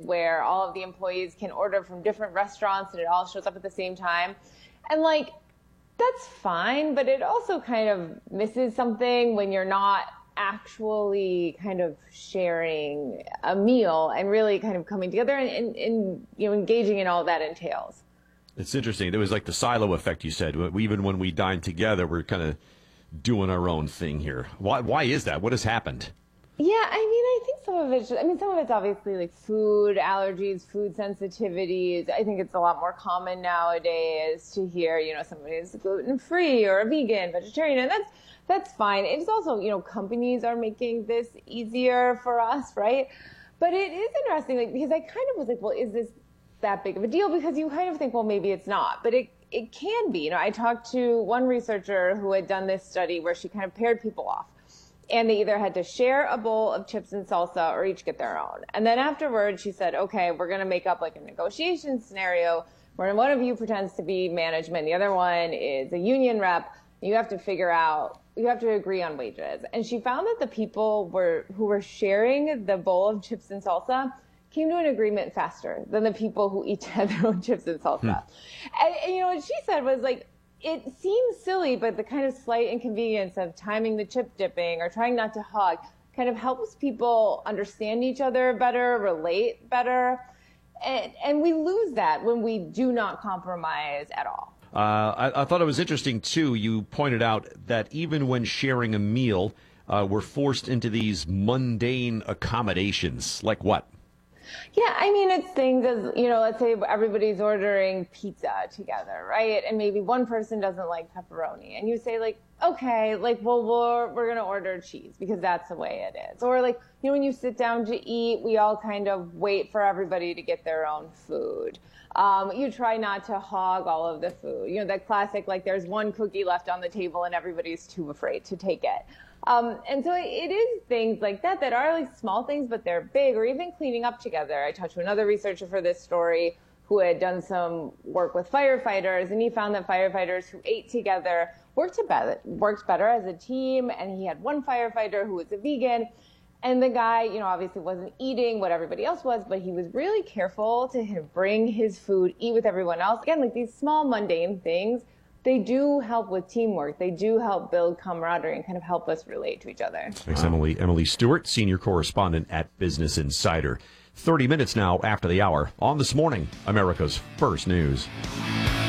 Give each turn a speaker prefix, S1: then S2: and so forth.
S1: where all of the employees can order from different restaurants and it all shows up at the same time. And like, that's fine, but it also kind of misses something when you're not actually kind of sharing a meal and really kind of coming together and engaging in all that entails.
S2: It's interesting. There was like the silo effect you said. Even when we dine together, we're kind of doing our own thing here. Why is that? What has happened?
S1: Yeah, I think some of it's obviously like food allergies, food sensitivities. I think it's a lot more common nowadays to hear, somebody is gluten-free or a vegan, vegetarian, and that's fine. It's also, companies are making this easier for us, right? But it is interesting, because I kind of was like, well, is this that big of a deal? Because you kind of think, well, maybe it's not, but it can be. I talked to one researcher who had done this study where she kind of paired people off. And they either had to share a bowl of chips and salsa or each get their own. And then afterwards, she said, okay, we're going to make up like a negotiation scenario where one of you pretends to be management. The other one is a union rep. You have to agree on wages. And she found that the people who were sharing the bowl of chips and salsa came to an agreement faster than the people who each had their own chips and salsa. And what she said was like, it seems silly, but the kind of slight inconvenience of timing the chip dipping or trying not to hug kind of helps people understand each other better, relate better. And we lose that when we do not compromise at all.
S2: I thought it was interesting, too. You pointed out that even when sharing a meal, we're forced into these mundane accommodations. Like what?
S1: Yeah, it's things as, let's say everybody's ordering pizza together, right? And maybe one person doesn't like pepperoni. And you say okay, well, we're going to order cheese because that's the way it is. Or when you sit down to eat, we all kind of wait for everybody to get their own food. You try not to hog all of the food. That classic, there's one cookie left on the table and everybody's too afraid to take it. And so it is things like that are small things, but they're big, or even cleaning up together. I talked to another researcher for this story who had done some work with firefighters, and he found that firefighters who ate together worked better as a team. And he had one firefighter who was a vegan, and the guy, obviously wasn't eating what everybody else was, but he was really careful to bring his food, eat with everyone else. Again, these small mundane things, they do help with teamwork. They do help build camaraderie and kind of help us relate to each other.
S2: Thanks, Emily. Emily Stewart, senior correspondent at Business Insider. 30 minutes now after the hour on This Morning, America's First News.